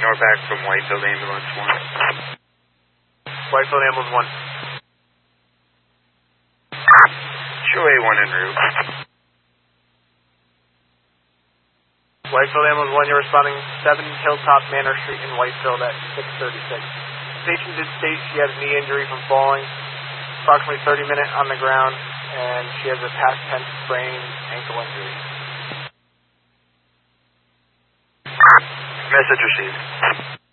back from Whitefield Ambulance 1. Whitefield Ambulance 1. Show A1 en route. Whitefield Ambulance 1, you're responding 7 Hilltop Manor Street in Whitefield at 6:36. Patient did state she had a knee injury from falling, approximately 30 minutes on the ground, and she has a past tense sprained ankle injury. Message received.